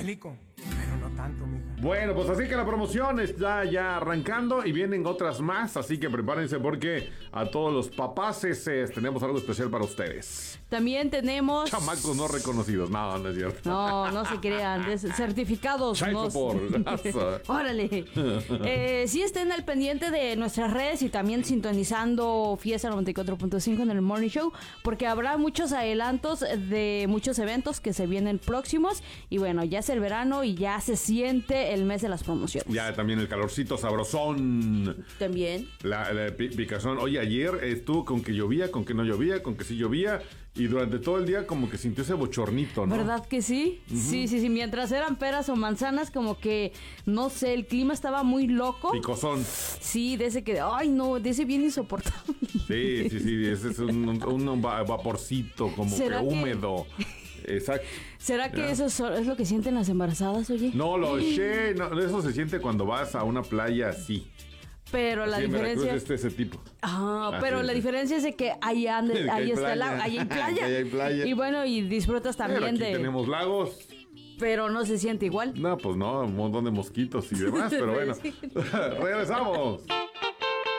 bélico, pero no tanto, mija. Bueno, pues así que la promoción está ya arrancando y vienen otras más, así que prepárense porque a todos los papaces tenemos algo especial para ustedes. También tenemos... Chamacos no reconocidos, no es cierto. No se crean, certificados. Child support. Órale. Sí estén al pendiente de nuestras redes y también sintonizando Fiesta 94.5 en el Morning Show, porque habrá muchos adelantos de muchos eventos que se vienen próximos. Y bueno, ya es el verano y ya se siente el mes de las promociones. Ya también el calorcito sabrosón. También. La picazón. Oye, ayer estuvo con que llovía, con que no llovía, con que sí llovía. Y durante todo el día como que sintió ese bochornito, ¿no? ¿Verdad que sí? Uh-huh. Sí. Mientras eran peras o manzanas, como que, no sé, el clima estaba muy loco. Picosón. Sí, de ese que, de ese bien insoportable. Sí, ese es un vaporcito como que húmedo. Exacto. ¿Será que eso es lo que sienten las embarazadas, oye? No lo sé, no, eso se siente cuando vas a una playa así. Pero la diferencia es ese tipo. Pero la diferencia es de que ahí está el lago, ahí hay playa. Ahí hay playa. Y bueno, y disfrutas también aquí tenemos lagos. Pero no se siente igual. No, pues no, un montón de mosquitos y demás, pero bueno. Regresamos.